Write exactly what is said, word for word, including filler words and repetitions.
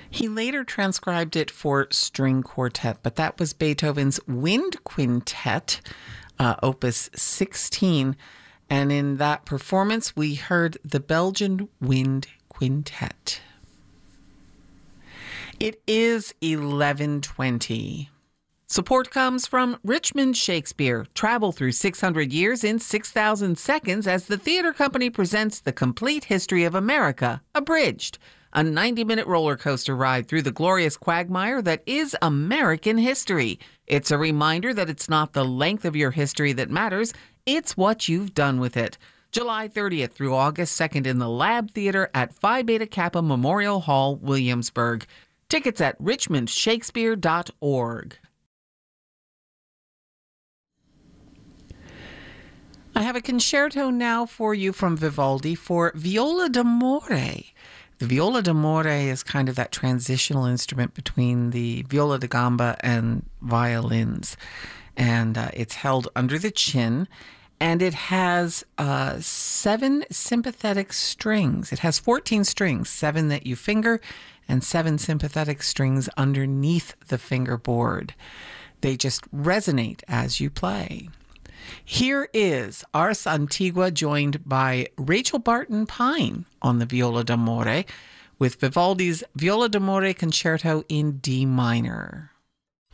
He later transcribed it for string quartet, but that was Beethoven's Wind Quintet, uh, Opus sixteen. And in that performance, we heard the Belgian Wind Quintet. It is eleven twenty. Support comes from Richmond Shakespeare. Travel through six hundred years in six thousand seconds as the theater company presents The Complete History of America, Abridged, a ninety-minute roller coaster ride through the glorious quagmire that is American history. It's a reminder that it's not the length of your history that matters, it's what you've done with it. July thirtieth through August second in the Lab Theater at Phi Beta Kappa Memorial Hall, Williamsburg. Tickets at richmond shakespeare dot org. I have a concerto now for you from Vivaldi for viola d'amore. The viola d'amore is kind of that transitional instrument between the viola da gamba and violins. And uh, it's held under the chin, and it has uh, seven sympathetic strings. It has fourteen strings, seven that you finger, and seven sympathetic strings underneath the fingerboard. They just resonate as you play. Here is Ars Antigua, joined by Rachel Barton Pine on the viola d'amore with Vivaldi's Viola d'amore Concerto in D minor.